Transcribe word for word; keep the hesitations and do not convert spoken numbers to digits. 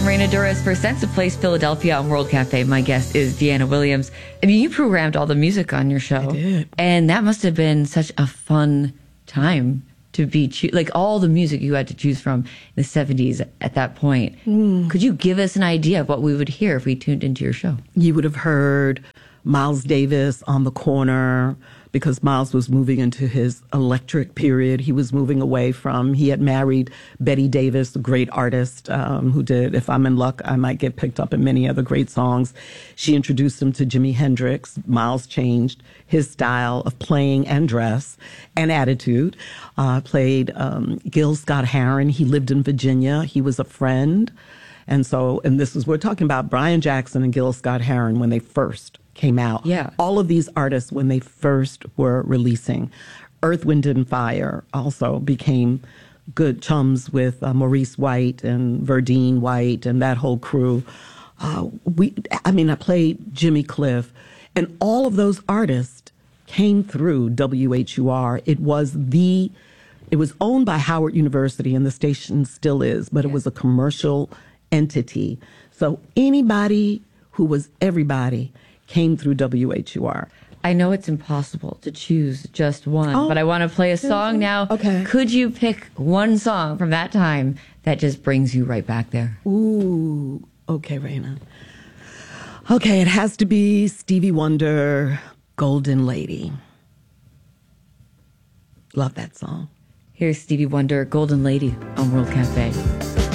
I'm Raina Duras for Sense of Place Philadelphia on World Cafe. My guest is Deanna Williams. I mean, you programmed all the music on your show. I did. And that must have been such a fun time to be, cho- like all the music you had to choose from in the seventies at that point. Mm. Could you give us an idea of what we would hear if we tuned into your show? You would have heard Miles Davis on the corner, because Miles was moving into his electric period. He was moving away from, he had married Betty Davis, a great artist um, who did If I'm in Luck, I Might Get Picked Up in many other great songs. She introduced him to Jimi Hendrix. Miles changed his style of playing and dress and attitude. Uh, played um, Gil Scott-Heron. He lived in Virginia. He was a friend. And so, and this is, we're talking about Brian Jackson and Gil Scott-Heron when they first came out. Yeah. All of these artists, when they first were releasing. Earth, Wind and Fire also became good chums with uh, Maurice White and Verdine White and that whole crew. Uh, we, I mean, I played Jimmy Cliff, and all of those artists came through W H U R. It was the, it was owned by Howard University, and the station still is, but it was a commercial entity. So anybody who was everybody came through W H U R. I know it's impossible to choose just one, Oh, but I want to play a song now. Okay. Could you pick one song from that time that just brings you right back there? Ooh, okay, Raina. Okay, it has to be Stevie Wonder, Golden Lady. Love that song. Here's Stevie Wonder, Golden Lady on World Cafe.